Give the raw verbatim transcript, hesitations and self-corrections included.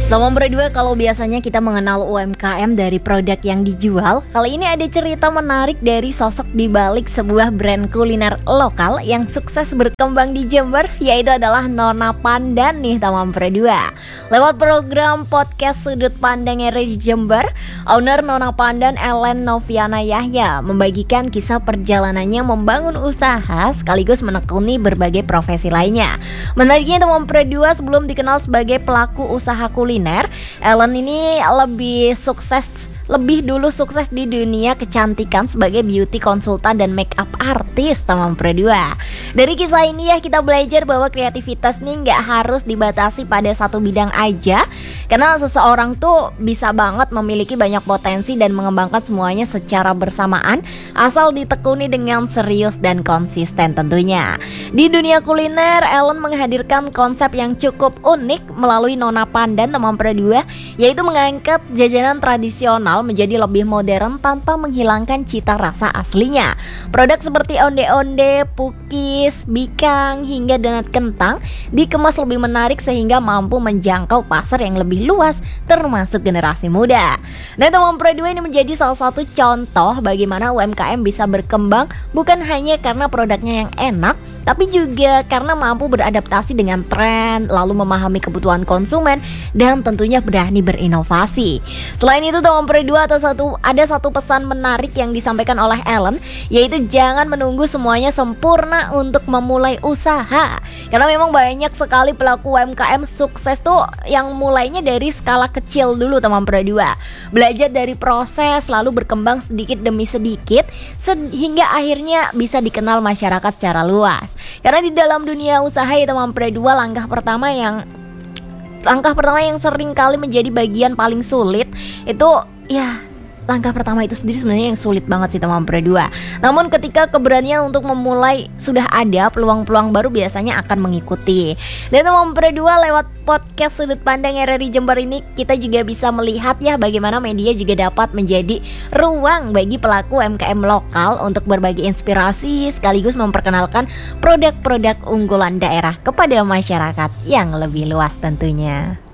Nomor berdua, kalau biasanya kita mengenal U M K M dari produk yang dijual, kali ini ada cerita menarik dari sosok di balik sebuah brand kuliner lokal yang sukses berkembang di Jember, yaitu adalah Nona Pandan nih teman berdua. Lewat program podcast Sudut Pandang R R I Jember, owner Nona Pandan Ellen Noviana Yahya membagikan kisah perjalanannya membangun usaha sekaligus menekuni berbagai profesi lainnya. Menariknya teman berdua, sebelum dikenal sebagai pelaku usaha kuliner, Ellen ini lebih sukses Lebih dulu sukses di dunia kecantikan sebagai beauty konsultan dan make up artist teman berdua. Dari kisah ini ya kita belajar bahwa kreativitas nih gak harus dibatasi pada satu bidang aja, karena seseorang tuh bisa banget memiliki banyak potensi dan mengembangkan semuanya secara bersamaan, asal ditekuni dengan serius dan konsisten tentunya. Di dunia kuliner, Ellen menghadirkan konsep yang cukup unik melalui Nona Pandan teman berdua, yaitu mengangkat jajanan tradisional menjadi lebih modern tanpa menghilangkan cita rasa aslinya. Produk seperti onde-onde, pukis, bikang, hingga donat kentang dikemas lebih menarik sehingga mampu menjangkau pasar yang lebih luas, termasuk generasi muda. Nah teman berdua, ini menjadi salah satu contoh bagaimana U M K M bisa berkembang bukan hanya karena produknya yang enak, tapi juga karena mampu beradaptasi dengan tren, lalu memahami kebutuhan konsumen, dan tentunya berani berinovasi. Selain itu teman berdua, ada satu, ada satu pesan menarik yang disampaikan oleh Ellen, yaitu jangan menunggu semuanya sempurna untuk memulai usaha. Karena memang banyak sekali pelaku U M K M sukses tuh yang mulainya dari skala kecil dulu teman berdua. Belajar dari proses, lalu berkembang sedikit demi sedikit, sehingga akhirnya bisa dikenal masyarakat secara luas. Karena di dalam dunia usaha ya teman berdua, langkah pertama yang Langkah pertama yang sering kali menjadi bagian paling sulit itu ya Langkah pertama itu sendiri sebenarnya yang sulit banget sih teman berdua. Namun ketika keberanian untuk memulai sudah ada, peluang-peluang baru biasanya akan mengikuti. Dan teman berdua, lewat podcast Sudut Pandang R R I Jember ini kita juga bisa melihat ya bagaimana media juga dapat menjadi ruang bagi pelaku U M K M lokal untuk berbagi inspirasi sekaligus memperkenalkan produk-produk unggulan daerah kepada masyarakat yang lebih luas tentunya.